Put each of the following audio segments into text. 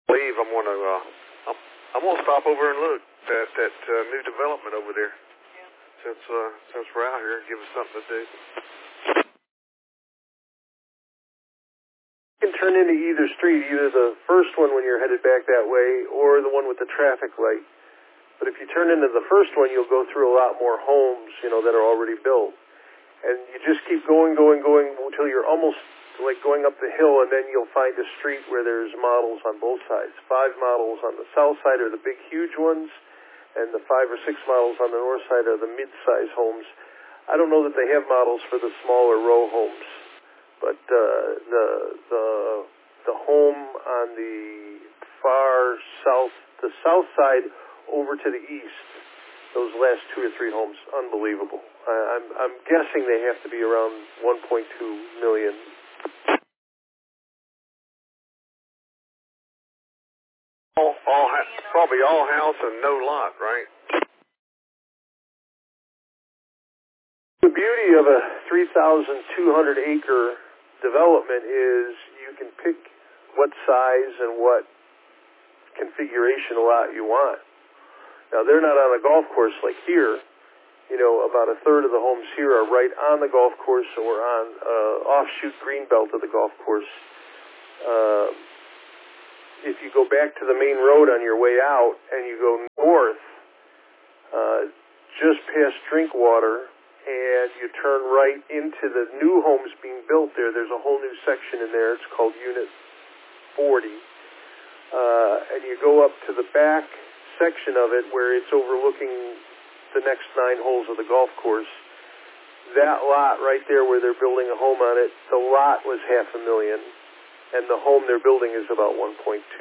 Leave. I'm gonna stop over and look at that new development over there. Yeah. Since we're out here, give us something to do. You can turn into either street, either the first one when you're headed back that way, or the one with the traffic light. But if you turn into the first one, you'll go through a lot more homes, that are already built. And you just keep going until you're almost like going up the hill, and then you'll find a street where there's models on both sides. 5 models on the south side are the big, huge ones, and the 5 or 6 models on the north side are the mid-size homes. I don't know that they have models for the smaller row homes, but the home on the far south, the south side over to the east, those last 2 or 3 homes, unbelievable. I'm guessing they have to be around 1.2 million. Probably all house and no lot, right? The beauty of a 3,200 acre development is you can pick what size and what configuration lot you want. Now, they're not on a golf course like here. About a third of the homes here are right on the golf course or on offshoot green belt of the golf course. If you go back to the main road on your way out and you go north, just past Drinkwater, and you turn right into the new homes being built there's a whole new section in there. It's called Unit 40. And you go up to the back section of it where it's overlooking the next 9 holes of the golf course. That lot right there where they're building a home on it, the lot was $500,000, and the home they're building is about 1.2.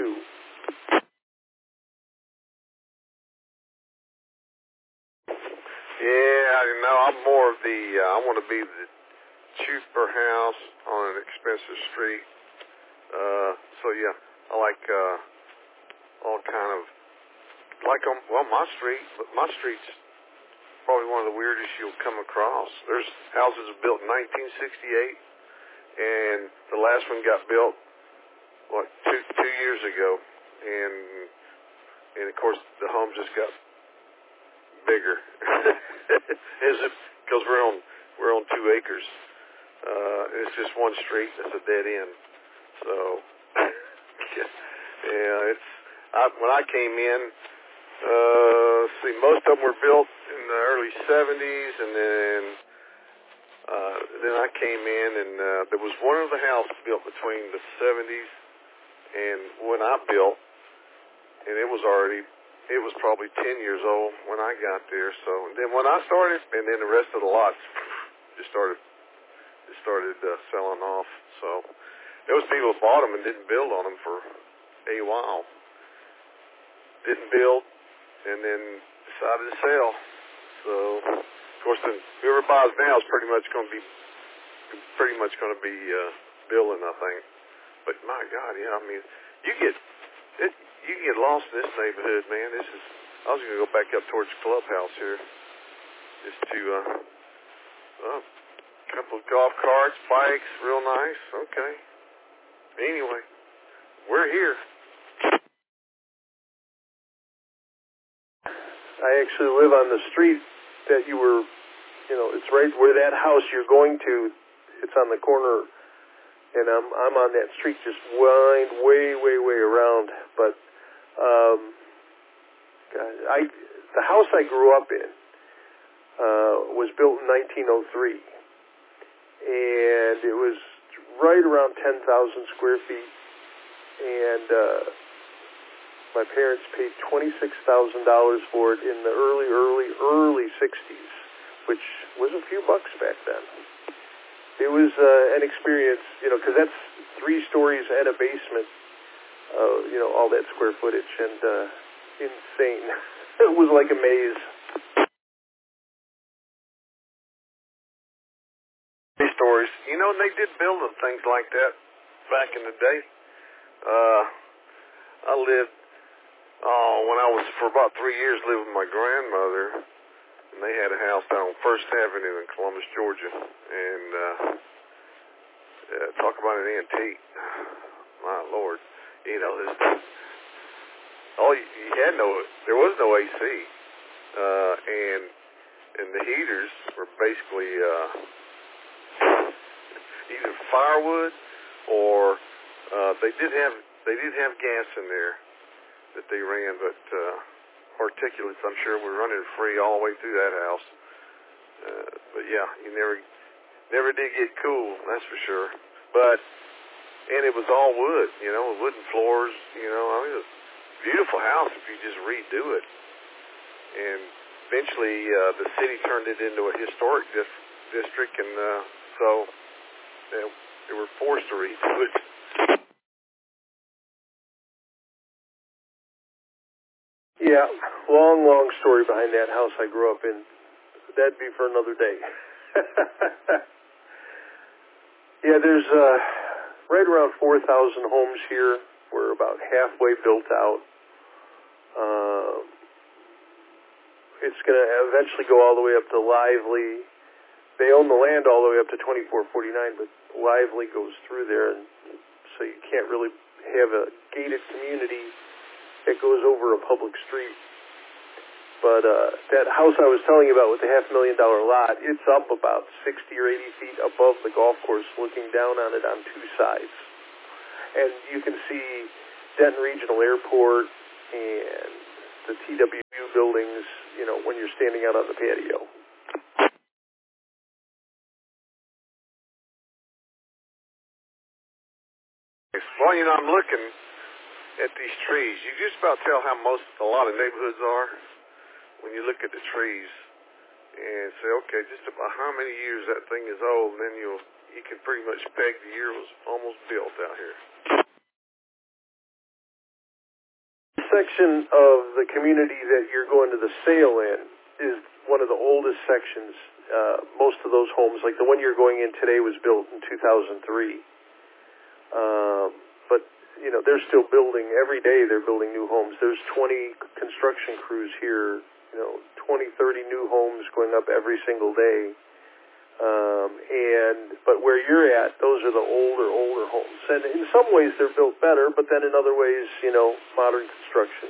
Yeah, I'm more of I want to be the cheaper house on an expensive street. So yeah, I like all kind of my street, but my street's probably one of the weirdest you'll come across. There's houses built in 1968, and the last one got built two years ago, and of course the home just got bigger, because we're on 2 acres. It's just one street. It's a dead end. So yeah, when I came in, most of them were built in the early 70s, and then I came in, and there was one of the houses built between the 70s and when I built, and it was probably 10 years old when I got there. So, and then when I started, and then the rest of the lots just started selling off. So there was people who bought them and didn't build on them for a while. Didn't build, and then decided to sell. So, of course, then whoever buys now is pretty much going to be building, I think. But my God, yeah, I mean, you get lost in this neighborhood, man. I was going to go back up towards the clubhouse here, just to a couple of golf carts, bikes, real nice. Okay. Anyway, we're here. I actually live on the street that you were, it's right where that house you're going to. It's on the corner, and I'm on that street, just wind way around. But the house I grew up in was built in 1903, and it was right around 10,000 square feet, and my parents paid $26,000 for it in the early 60s, which was a few bucks back then. It was an experience, because that's 3 stories and a basement, all that square footage, and insane. It was like a maze. 3 stories. They did build things like that back in the day. I lived, when I was, for about 3 years, lived with my grandmother, and they had a house down on First Avenue in Columbus, Georgia, and talk about an antique. My Lord, there was no AC, and the heaters were basically either firewood or they did have gas in there that they ran, but particulates, I'm sure, were running free all the way through that house. But yeah, you never did get cool, that's for sure. And it was all wood, wooden floors, I mean, it was a beautiful house if you just redo it. And eventually, the city turned it into a historic district, and so they were forced to redo it. Yeah, long story behind that house I grew up in. That'd be for another day. Yeah, there's right around 4,000 homes here. We're about halfway built out. It's going to eventually go all the way up to Lively. They own the land all the way up to 2449, but Lively goes through there, and so you can't really have a gated community that goes over a public street. But that house I was telling you about with the $500,000 lot, it's up about 60 or 80 feet above the golf course, looking down on it on two sides. And you can see Denton Regional Airport and the TWU buildings, when you're standing out on the patio. Well, I'm looking at these trees. You just about tell how a lot of neighborhoods are when you look at the trees and say, okay, just about how many years that thing is old, and then you can pretty much peg the year it was almost built out here. This section of the community that you're going to the sale in is one of the oldest sections. Most of those homes, like the one you're going in today, was built in 2003. But they're still building. Every day they're building new homes. There's 20 construction crews here, 20, 30 new homes going up every single day. But where you're at, those are the older homes. And in some ways they're built better, but then in other ways, modern construction.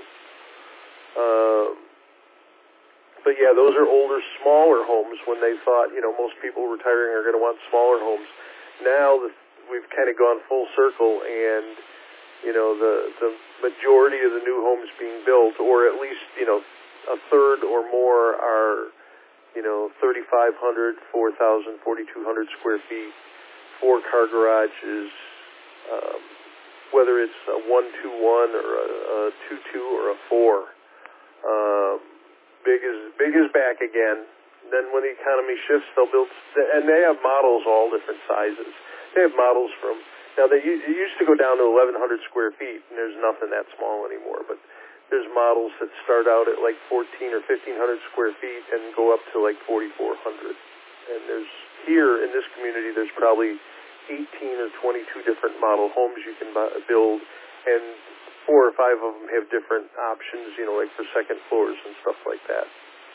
But yeah, those are older, smaller homes when they thought, most people retiring are going to want smaller homes. Now we've kind of gone full circle, and the majority of the new homes being built, or at least a third or more, are 3,500, 4,000, 4,200 square feet, 4-car garages, whether it's a 1-2-1 or a 2-2 or a 4. Big is back again. Then when the economy shifts, they'll build, and they have models all different sizes. They have models from, now it used to go down to 1,100 square feet, and there's nothing that small anymore, but there's models that start out at like 14 or 1,500 square feet and go up to like 4,400. And here in this community, there's probably 18 or 22 different model homes you can build, and 4 or 5 of them have different options, like for second floors and stuff like that.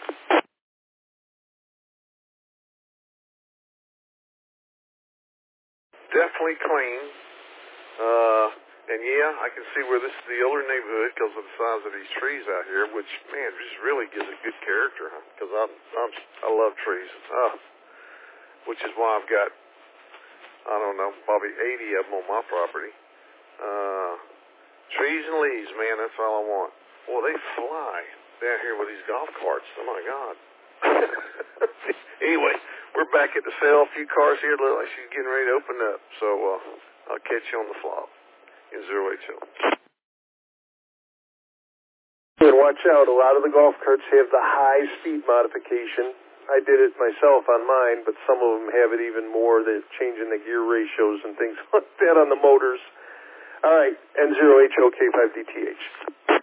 Definitely clean. And yeah, I can see where this is the older neighborhood because of the size of these trees out here, which, man, just really gives it good character. Because I love trees. Which is why I've got, I don't know, probably 80 of them on my property. Trees and leaves, man, that's all I want. Well, they fly down here with these golf carts. Oh, my God. Anyway, we're back at the sale. A few cars here. Look like she's getting ready to open up. So I'll catch you on the flop in 080. And watch out. A lot of the golf carts have the high-speed modification. I did it myself on mine, but some of them have it even more. They're changing the gear ratios and things like that on the motors. All right, N0HOK5DTH.